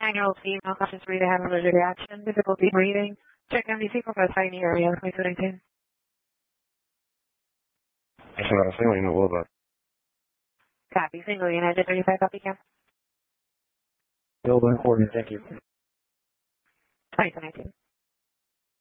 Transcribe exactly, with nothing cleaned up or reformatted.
nine-year-old female, conscious three to have allergic reaction, difficulty breathing. Check M D C for first in the area, twenty-two nineteen. That's not a single unit, what about? Copy, single unit, thirty-five, copy, cam. Building coordinate, thank you. twenty-two nineteen.